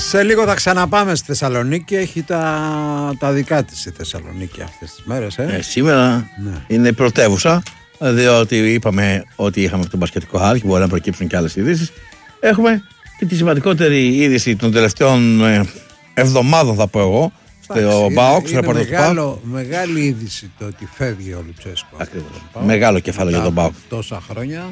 Σε λίγο θα ξαναπάμε στη Θεσσαλονίκη. Έχει τα δικά της η Θεσσαλονίκη αυτές τις μέρες. Σήμερα είναι πρωτεύουσα, διότι είπαμε ότι είχαμε τον μπασκετικό χάρη και μπορεί να προκύψουν και άλλες ειδήσεις. Έχουμε και τη σημαντικότερη είδηση των τελευταίων εβδομάδων, θα πω εγώ, στο ΠΑΟΚ. Είναι μεγάλη είδηση το ότι φεύγει ο Λουτσέσκου. Ακριβώς. Μεγάλο κεφάλαιο για τον ΠΑΟΚ. Τόσα χρόνια.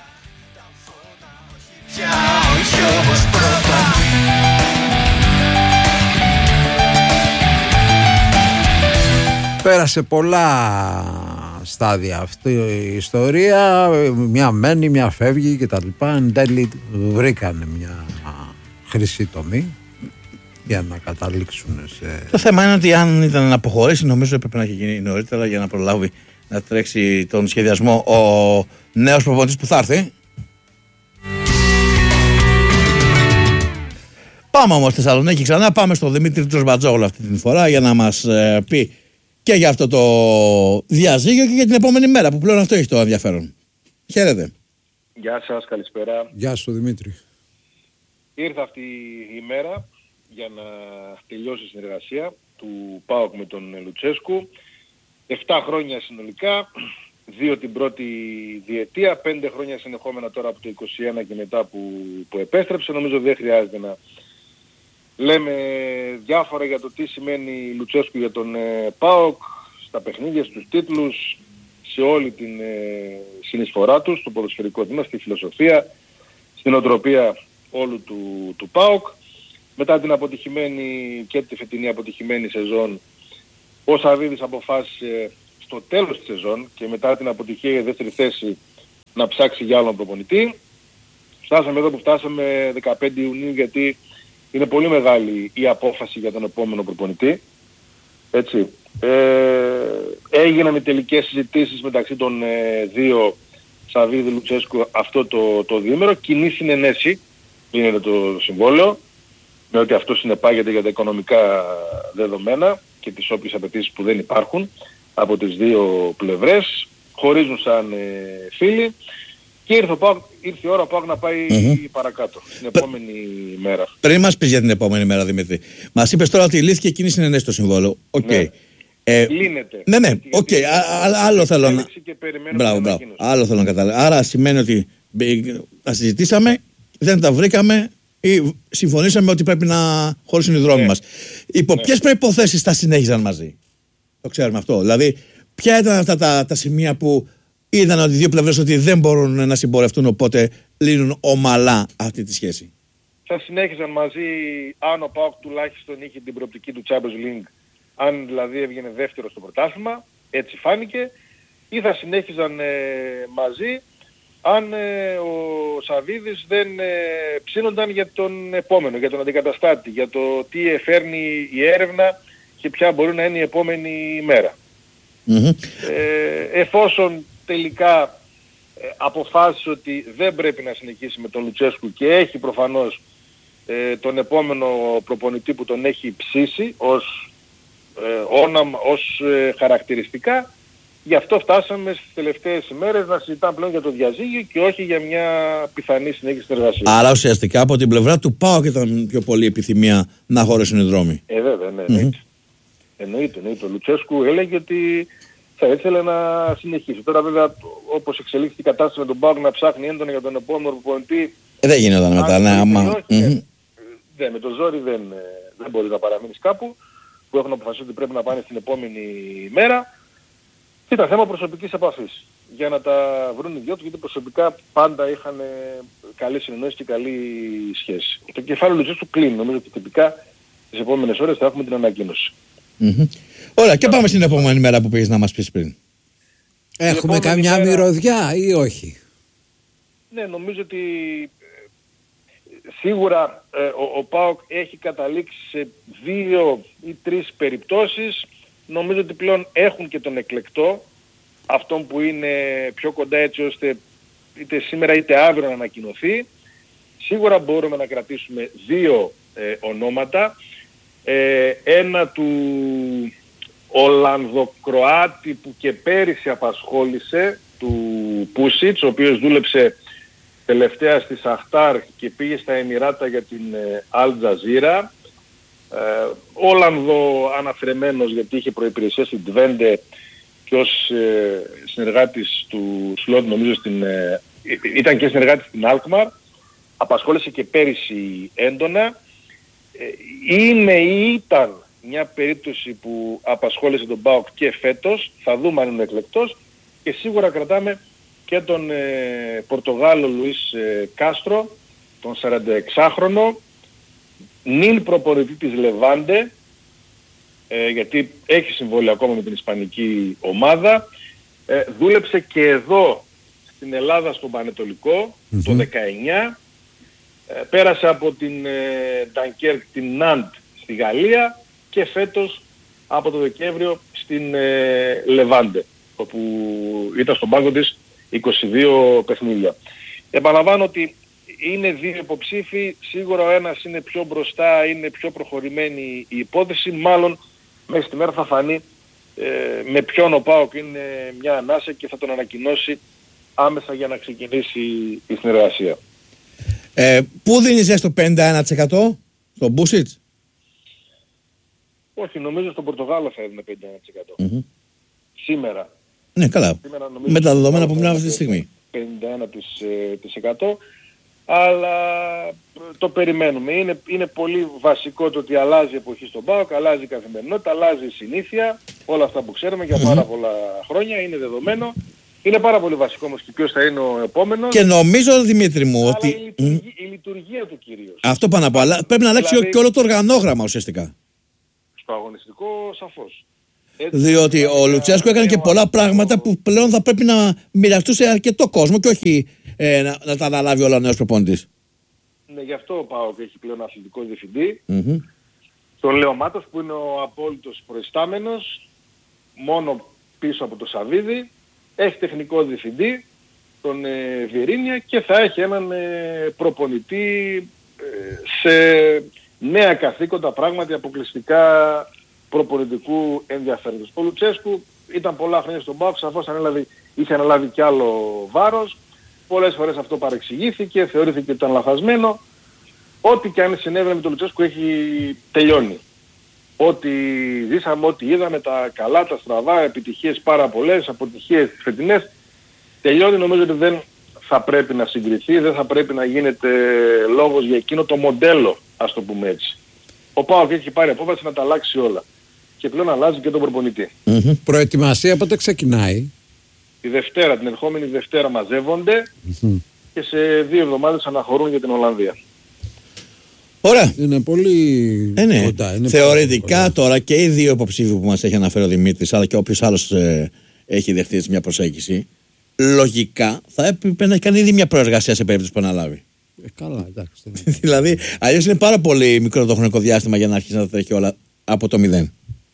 Πέρασε πολλά στάδια αυτή η ιστορία. Μια μένει, μια φεύγει και τα λοιπά. Εν τέλει βρήκανε μια χρυσή τομή για να καταλήξουν σε... Το θέμα είναι ότι αν ήταν να αποχωρήσει, νομίζω έπρεπε να έχει γίνει νωρίτερα για να προλάβει να τρέξει τον σχεδιασμό ο νέος προπονητής που θα έρθει. Πάμε όμως στη Θεσσαλονίκη ξανά, πάμε στον Δημήτρη Τζορμπατζόγλου αυτή την φορά για να μας πει και για αυτό το διαζύγιο και για την επόμενη μέρα που πλέον αυτό έχει το ενδιαφέρον. Χαίρετε. Γεια σας, καλησπέρα. Γεια σου Δημήτρη. Ήρθε αυτή η μέρα για να τελειώσει η συνεργασία του ΠΑΟΚ με τον Λουτσέσκου. 7 χρόνια συνολικά, 2 την πρώτη διετία, 5 χρόνια συνεχόμενα τώρα από το 21 και μετά που επέστρεψε. Νομίζω δεν χρειάζεται να λέμε διάφορα για το τι σημαίνει Λουτσέσκου για τον ΠΑΟΚ, στα παιχνίδια, στους τίτλους, σε όλη την συνεισφορά του, στο ποδοσφαιρικό τμήμα, στη φιλοσοφία, στην οτροπία όλου του ΠΑΟΚ. Μετά την αποτυχημένη και τη φετινή αποτυχημένη σεζόν, ο Σαββίδης αποφάσισε στο τέλος της σεζόν και μετά την αποτυχία για δεύτερη θέση να ψάξει για άλλον προπονητή. Φτάσαμε εδώ που φτάσαμε 15 Ιουνίου, γιατί είναι πολύ μεγάλη η απόφαση για τον επόμενο προπονητή. Έτσι. Έγιναν οι τελικές συζητήσεις μεταξύ των δύο, Σαββίδη, Λουτσέσκου, αυτό το διήμερο. Κοινή συνενέση είναι το συμβόλαιο, με ότι αυτό συνεπάγεται για τα οικονομικά δεδομένα και τις όποιες απαιτήσεις που δεν υπάρχουν από τις δύο πλευρές. Χωρίζουν σαν φίλοι. Και ήρθε η ώρα ο ΠΑΟΚ να πάει παρακάτω, την επόμενη μέρα. Πριν μας πεις για την επόμενη μέρα, Δημήτρη, μας είπες τώρα ότι λύθηκε εκείνη η συνενέση στο συμβόλαιο. Okay. Ναι. Λύνεται. Ναι, οκ. Άλλο θέλω να... Μπράβο. Άλλο θέλω να καταλάβω. Άρα σημαίνει ότι τα συζητήσαμε, δεν τα βρήκαμε ή συμφωνήσαμε ότι πρέπει να χωρίσουν οι δρόμοι μας. Υπό ποιες προϋποθέσεις τα συνέχιζαν μαζί? Το ξέρουμε αυτό. Δηλαδή, ποια ήταν αυτά τα σημεία που είδαν ότι οι δύο πλευρές ότι δεν μπορούν να συμπορευτούν, οπότε λύνουν ομαλά αυτή τη σχέση? Θα συνέχιζαν μαζί αν ο ΠΑΟΚ τουλάχιστον είχε την προοπτική του Champions League, αν δηλαδή έβγαινε δεύτερο στο πρωτάθλημα, έτσι φάνηκε, ή θα συνέχιζαν μαζί αν ο Σαββίδης δεν ψήνονταν για τον επόμενο, για τον αντικαταστάτη, για το τι φέρνει η έρευνα και ποια μπορεί να είναι η επόμενη μέρα. Εφόσον τελικά αποφάσισε ότι δεν πρέπει να συνεχίσει με τον Λουτσέσκου και έχει προφανώς τον επόμενο προπονητή που τον έχει ψήσει ως όνομα, ως χαρακτηριστικά, γι' αυτό φτάσαμε στις τελευταίες ημέρες να συζητάμε πλέον για το διαζύγιο και όχι για μια πιθανή συνέχιση συνεργασίας. Άρα ουσιαστικά από την πλευρά του ΠΑΟΚ ήταν πιο πολύ επιθυμία να χωρέσουν οι δρόμοι. Βέβαια, ναι. Εννοείται. Ο Λουτσέσκου έλεγε ότι θα ήθελε να συνεχίσει. Τώρα βέβαια, όπως εξελίχθηκε η κατάσταση με τον ΠΑΟΚ να ψάχνει έντονα για τον επόμενο προπονητή, δεν γινόταν μετά, με το ζόρι δεν μπορεί να παραμείνεις κάπου, που έχουν αποφασίσει ότι πρέπει να πάνε στην επόμενη μέρα. Ήταν θέμα προσωπικής επαφής, για να τα βρουν οι δυο τους, γιατί προσωπικά πάντα είχαν καλή συνεννόηση και καλή σχέση. Το κεφάλαιο Λουτσέσκου κλείνει, νομίζω ότι τυπικά τις επόμενες ώρες θα έχουμε την ανακοίνωση. Ωραία, και πάμε στην επόμενη μέρα που πήγες να μας πεις πριν. Έχουμε καμιά μυρωδιά ή όχι? Ναι, νομίζω ότι σίγουρα ο ΠΑΟΚ έχει καταλήξει σε 2 ή 3 περιπτώσεις. Νομίζω ότι πλέον έχουν και τον εκλεκτό, αυτόν που είναι πιο κοντά, έτσι ώστε είτε σήμερα είτε αύριο να ανακοινωθεί. Σίγουρα μπορούμε να κρατήσουμε 2 ονόματα. Ένα του Ολλανδοκροάτη που και πέρυσι απασχόλησε, του Πούσιτς, ο οποίος δούλεψε τελευταία στη Σαχτάρ και πήγε στα Εμιράτα για την Al Jazeera. Ολλανδό αναφερεμένος, γιατί είχε προϋπηρεσία στην Twente και ως συνεργάτης του Slot, νομίζω ήταν και συνεργάτης στην Alkmaar. Απασχόλησε και πέρυσι έντονα. Είναι ή ήταν μια περίπτωση που απασχόλησε τον ΠΑΟΚ και φέτος. Θα δούμε αν είναι εκλεκτός. Και σίγουρα κρατάμε και τον Πορτογάλο Λουίς Κάστρο, τον 46χρονο, νυν προπονητή της Λεβάντε, γιατί έχει συμβόλαιο ακόμα με την ισπανική ομάδα. Δούλεψε και εδώ στην Ελλάδα στον Πανετολικό το 19. Πέρασε από την Ντανκέρκ, την Ναντ στη Γαλλία και φέτος από το Δεκέμβριο στην Λεβάντε, όπου ήταν στον πάγκο της 22 παιχνίδια. Επαναλαμβάνω ότι είναι δύο υποψήφοι, σίγουρα ο ένας είναι πιο μπροστά, είναι πιο προχωρημένη η υπόθεση, μάλλον μέχρι τη μέρα θα φανεί με ποιον ο ΠΑΟΚ είναι μια ανάσα και θα τον ανακοινώσει άμεσα για να ξεκινήσει η συνεργασία. Πού δίνεις το 51%? Στον Μπούσιτς? Όχι, νομίζω στον Πορτογάλο θα έδινε 51%. Σήμερα. Ναι, καλά. Σήμερα, με τα δεδομένα που μιλάμε αυτή τη στιγμή. 51%. Αλλά το περιμένουμε. Είναι πολύ βασικό το ότι αλλάζει η εποχή στον ΠΑΟΚ, αλλάζει η καθημερινότητα, αλλάζει η συνήθεια. Όλα αυτά που ξέρουμε για πάρα πολλά χρόνια είναι δεδομένο. Είναι πάρα πολύ βασικό όμως και ποιος θα είναι ο επόμενος. Και νομίζω, Δημήτρη μου, αλλά ότι η λειτουργία του κυρίως. αυτό πάνω απ' όλα πρέπει να αλλάξει και όλο το οργανόγραμμα ουσιαστικά. Στο αγωνιστικό σαφώς. Διότι ο Λουτσέσκου έκανε και πολλά πράγματα που πλέον θα πρέπει να μοιραστούν σε αρκετό κόσμο και όχι να τα αναλάβει όλα ο νέος προπονητής. Ναι, γι' αυτό ο ΠΑΟΚ έχει πλέον αθλητικό διευθυντή. Τον Λέο Μάτος που είναι ο απόλυτος προϊστάμενος, μόνο πίσω από το Σαββίδι. Έχει τεχνικό διευθυντή, τον Βιερίνια, και θα έχει έναν προπονητή σε νέα καθήκοντα, πράγματι αποκλειστικά προπονητικού ενδιαφέροντος. Ο Λουτσέσκου ήταν πολλά χρόνια στον ΠΑΟΚ, σαφώς είχε αναλάβει κι άλλο βάρος. Πολλές φορές αυτό παρεξηγήθηκε, θεωρήθηκε ότι ήταν λαθασμένο. Ό,τι και αν συνέβαινε με τον Λουτσέσκου έχει τελειώνει. Ό,τι ζήσαμε, ό,τι είδαμε, τα καλά, τα στραβά, επιτυχίες πάρα πολλές, αποτυχίες φετινές, τελειώνει. Νομίζω ότι δεν θα πρέπει να συγκριθεί, δεν θα πρέπει να γίνεται λόγος για εκείνο το μοντέλο, ας το πούμε έτσι. Ο ΠΑΟΚ έχει πάρει απόφαση να τα αλλάξει όλα. Και πλέον αλλάζει και τον προπονητή. Προετοιμασία πότε ξεκινάει? Την ερχόμενη Δευτέρα μαζεύονται και σε 2 εβδομάδες αναχωρούν για την Ολλανδία. Ωραία. Είναι πολύ κοντά. Είναι θεωρητικά πολύ τώρα και οι δύο υποψήφοι που μας έχει αναφέρει ο Δημήτρης, αλλά και όποιος άλλος έχει δεχτεί μια προσέγγιση, λογικά θα έπρεπε να έχει κάνει ήδη μια προεργασία σε περίπτωση που αναλάβει. Καλά, εντάξει. Δηλαδή, αλλιώς είναι πάρα πολύ μικρό το χρονικό διάστημα για να αρχίσει να τα τρέχει όλα από το 0.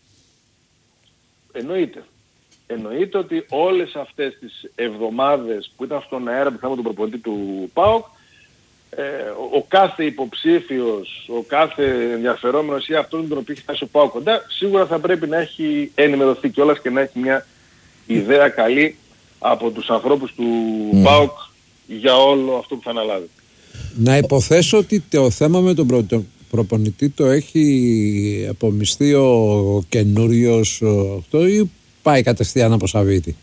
Εννοείται ότι όλες αυτές τις εβδομάδες που ήταν στον αέρα πιθανόν τον προπονητή του ΠΑΟΚ, ο κάθε υποψήφιος, ο κάθε ενδιαφερόμενος ή αυτόν τον οποίο έχει φτάσει ο ΠΑΟΚ κοντά, σίγουρα θα πρέπει να έχει ενημερωθεί κιόλας και να έχει μια ιδέα καλή από τους ανθρώπους του ΠΑΟΚ για όλο αυτό που θα αναλάβει. Να υποθέσω ότι το θέμα με τον προπονητή το έχει απομειστεί ο καινούριος αυτό, ή πάει κατευθείαν από Σαββίδι?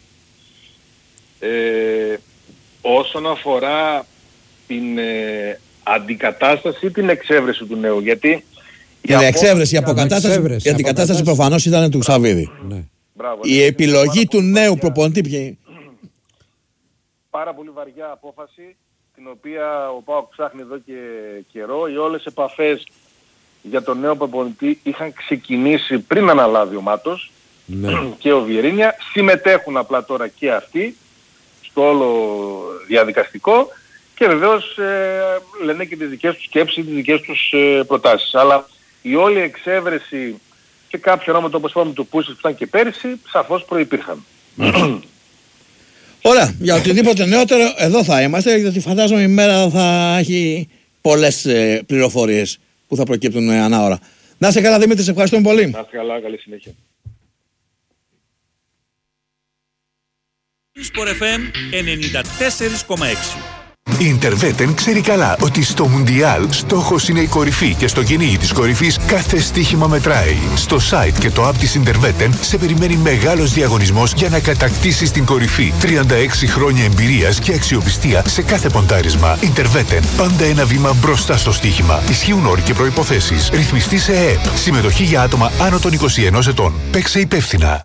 Όσον αφορά την αντικατάσταση ή την εξέβρεση του νέου, γιατί η εξέβρεση, η αποκατάσταση, η αντικατάσταση προφανώς ήταν του Σαββίδι. Ναι. Μπράβο, Η επιλογή του νέου προπονητή ποια? Πάρα πολύ βαριά απόφαση, την οποία ο ΠΑΟΚ ψάχνει εδώ και καιρό. Οι όλες επαφές για τον νέο προπονητή είχαν ξεκινήσει πριν αναλάβει ο Μάτος και ο Βιερίνια. Συμμετέχουν απλά τώρα και αυτοί στο όλο διαδικαστικό και βεβαίως λένε και τις δικές τους σκέψεις, τις δικές τους προτάσεις. Αλλά η όλη εξέβρεση και κάποιο ονόματα όπως είπαμε του Πούσης που ήταν και πέρυσι, σαφώς προϋπήρχαν. Ωραία, για οτιδήποτε νεότερο εδώ θα είμαστε, γιατί φαντάζομαι η μέρα θα έχει πολλές πληροφορίες που θα προκύπτουν ανά ώρα. Να είσαι καλά Δημήτρη, σε ευχαριστούμε πολύ. Να είστε καλά, καλή συνέχεια. Sport FM 94,6. Η Interveten ξέρει καλά ότι στο Μουντιάλ στόχος είναι η κορυφή και στο κυνήγι της κορυφής κάθε στοίχημα μετράει. Στο site και το app της Interveten σε περιμένει μεγάλος διαγωνισμός για να κατακτήσεις την κορυφή. 36 χρόνια εμπειρίας και αξιοπιστία σε κάθε ποντάρισμα. Interveten. Πάντα ένα βήμα μπροστά στο στοίχημα. Ισχύουν όροι και προϋποθέσεις. Ρυθμιστή σε ΕΕΠ. Συμμετοχή για άτομα άνω των 21 ετών. Παίξε υπεύθυνα.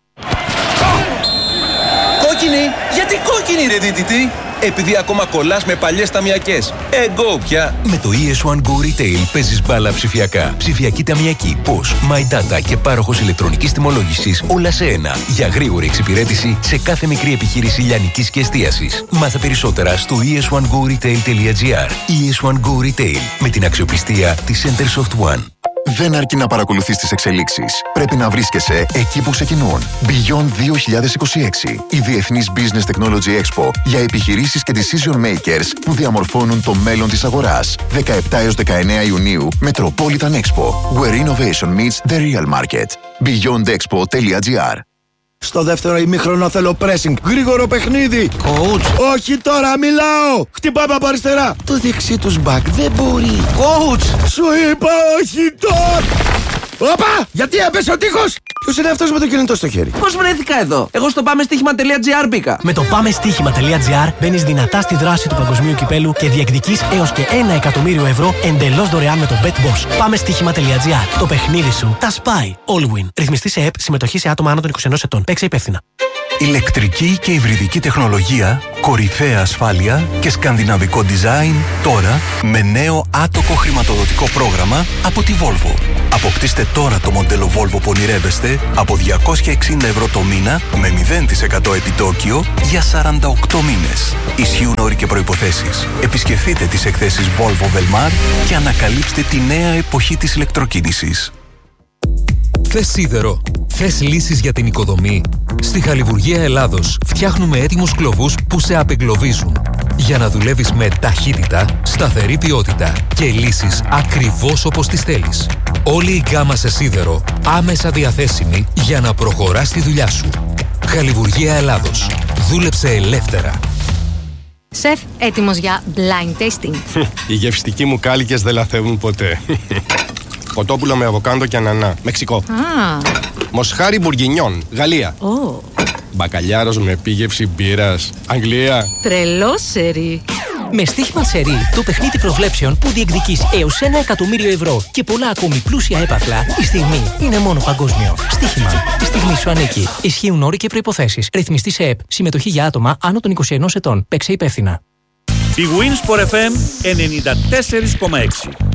Κόκκινη! Γιατί κόκκινη ρε δίτητη! Επειδή ακόμα κολλάς με παλιές ταμιακές. Εγώ πια! Με το ES1 Go Retail παίζεις μπάλα ψηφιακά. Ψηφιακή ταμιακή, POS, My Data και πάροχος ηλεκτρονικής τιμολόγησης όλα σε ένα. Για γρήγορη εξυπηρέτηση σε κάθε μικρή επιχείρηση λιανικής και εστίασης. Μάθε περισσότερα στο es1goretail.gr. ES1 Go Retail με την αξιοπιστία της Centersoft One. Δεν αρκεί να παρακολουθείς τις εξελίξεις. Πρέπει να βρίσκεσαι εκεί που ξεκινούν. Beyond 2026. Η Διεθνής Business Technology Expo για επιχειρήσεις και decision makers που διαμορφώνουν το μέλλον της αγοράς. 17 έως 19 Ιουνίου, Metropolitan Expo. Where innovation meets the real market. beyondexpo.gr. Στο δεύτερο ημίχρονο θέλω pressing. Γρήγορο παιχνίδι. Coach. Όχι τώρα, μιλάω. Χτυπάμε από αριστερά. Το δεξί τους μπακ δεν μπορεί. Coach. Σου είπα όχι τώρα. Όπα! Γιατί έπεσε ο τείχος! Ποιος είναι αυτός με το κινητό στο χέρι? Πώς βρέθηκα εδώ? Εγώ στο πάμεστίχημα.gr μπήκα. Με το πάμεστίχημα.gr μπαίνεις δυνατά στη δράση του παγκοσμίου κυπέλου και διεκδικείς έως και 1 εκατομμύριο ευρώ εντελώς δωρεάν με το BetBoss. Πάμεστίχημα.gr. Το παιχνίδι σου τα σπάει. All win. Ρυθμιστή σε ΕΠ. Συμμετοχή σε άτομα άνω των 21 ετών. Παίξε υπεύθυνα. Ηλεκτρική και υβριδική τεχνολογία, κορυφαία ασφάλεια και σκανδιναβικό design τώρα με νέο άτοκο χρηματοδοτικό πρόγραμμα από τη Volvo. Αποκτήστε τώρα το μοντέλο Volvo που ονειρεύεστε από 260 ευρώ το μήνα με 0% επιτόκιο για 48 μήνες. Ισχύουν όροι και προϋποθέσεις. Επισκεφτείτε τις εκθέσεις Volvo Velmar και ανακαλύψτε τη νέα εποχή της ηλεκτροκίνησης. Θες σίδερο? Θες λύσεις για την οικοδομή? Στη Χαλιβουργία Ελλάδος φτιάχνουμε έτοιμους κλωβούς που σε απεγκλωβίζουν. Για να δουλεύεις με ταχύτητα, σταθερή ποιότητα και λύσεις ακριβώς όπως τις θέλεις. Όλη η γκάμα σε σίδερο άμεσα διαθέσιμη για να προχωράς τη δουλειά σου. Χαλιβουργία Ελλάδος. Δούλεψε ελεύθερα. Σεφ, έτοιμος για blind tasting? Οι γευστικοί μου κάλικες δεν λαθεύουν ποτέ. Κοτόπουλο με αβοκάντο και ανανά. Μεξικό. Μοσχάρι μπουργκινιόν. Γαλλία. Μπακαλιάρος με επίγευση μπύρας. Αγγλία. Τρελό σερί. Με στοίχημα σερί, το παιχνίδι προβλέψεων που διεκδικείς έως 1 εκατομμύριο ευρώ και πολλά ακόμη πλούσια έπαθλα, η στιγμή είναι μόνο παγκόσμιο. Στοίχημα. Η στιγμή σου ανήκει. Ισχύουν όροι και προϋποθέσεις. Ρυθμιστή σε ΕΠ. Συμμετοχή για άτομα άνω των 21 ετών. Παίξε υπεύθυνα. Η Winsport FM 94,6.